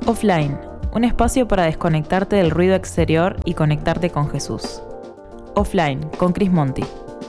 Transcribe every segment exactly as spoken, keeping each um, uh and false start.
Offline, un espacio para desconectarte del ruido exterior y conectarte con Jesús. Offline, con Chris Monti.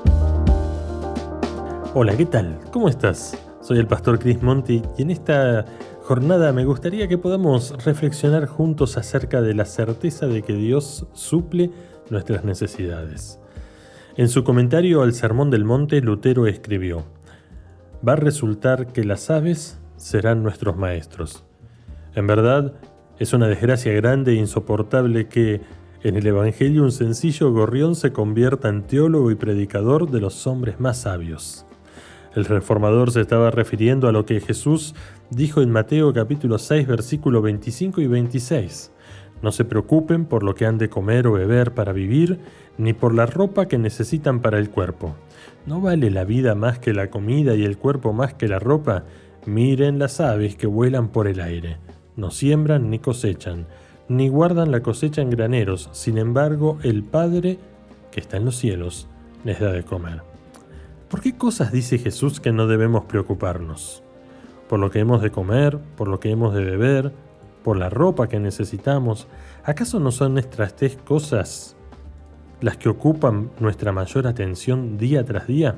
Hola, ¿qué tal? ¿Cómo estás? Soy el pastor Chris Monti y en esta jornada me gustaría que podamos reflexionar juntos acerca de la certeza de que Dios suple nuestras necesidades. En su comentario al Sermón del Monte, Lutero escribió: va a resultar que las aves serán nuestros maestros. En verdad, es una desgracia grande e insoportable que en el Evangelio un sencillo gorrión se convierta en teólogo y predicador de los hombres más sabios. El reformador se estaba refiriendo a lo que Jesús dijo en Mateo capítulo seis, versículos veinticinco y veintiséis. No se preocupen por lo que han de comer o beber para vivir, ni por la ropa que necesitan para el cuerpo. ¿No vale la vida más que la comida y el cuerpo más que la ropa? Miren las aves que vuelan por el aire. No siembran ni cosechan, ni guardan la cosecha en graneros. Sin embargo, el Padre, que está en los cielos, les da de comer. ¿Por qué cosas dice Jesús que no debemos preocuparnos? ¿Por lo que hemos de comer? ¿Por lo que hemos de beber? ¿Por la ropa que necesitamos? ¿Acaso no son estas tres cosas las que ocupan nuestra mayor atención día tras día?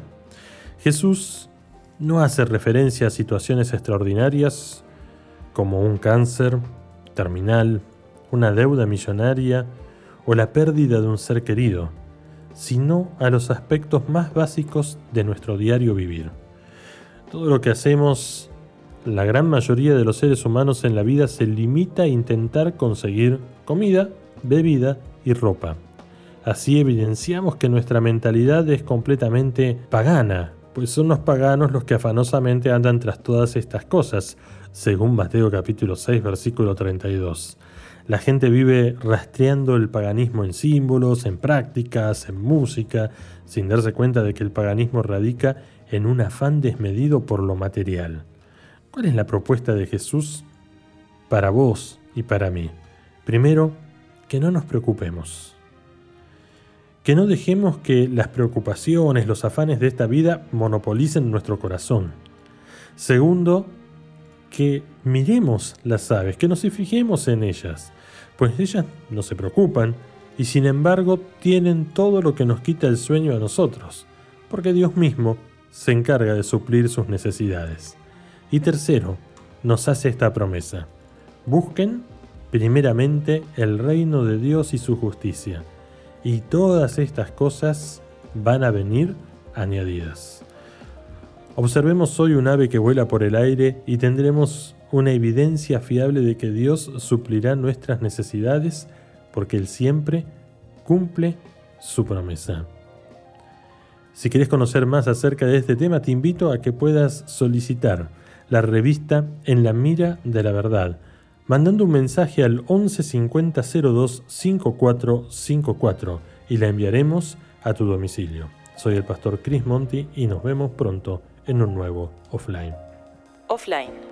Jesús no hace referencia a situaciones extraordinarias como un cáncer terminal, una deuda millonaria o la pérdida de un ser querido, sino a los aspectos más básicos de nuestro diario vivir. Todo lo que hacemos, la gran mayoría de los seres humanos en la vida, se limita a intentar conseguir comida, bebida y ropa. Así evidenciamos que nuestra mentalidad es completamente pagana, pues son los paganos los que afanosamente andan tras todas estas cosas, según Mateo capítulo seis, versículo treinta y dos. La gente vive rastreando el paganismo en símbolos, en prácticas, en música, sin darse cuenta de que el paganismo radica en un afán desmedido por lo material. ¿Cuál es la propuesta de Jesús para vos y para mí? Primero, que no nos preocupemos. Que no dejemos que las preocupaciones, los afanes de esta vida monopolicen nuestro corazón. Segundo, que miremos las aves, que nos fijemos en ellas, pues ellas no se preocupan y sin embargo tienen todo lo que nos quita el sueño a nosotros, porque Dios mismo se encarga de suplir sus necesidades. Y tercero, nos hace esta promesa: busquen primeramente el reino de Dios y su justicia, y todas estas cosas van a venir añadidas. Observemos hoy un ave que vuela por el aire y tendremos una evidencia fiable de que Dios suplirá nuestras necesidades, porque Él siempre cumple su promesa. Si querés conocer más acerca de este tema, te invito a que puedas solicitar la revista En la Mira de la Verdad, mandando un mensaje al once cincuenta cero dos cincuenta y cuatro cincuenta y cuatro y la enviaremos a tu domicilio. Soy el pastor Chris Monti y nos vemos pronto en un nuevo Offline. Offline,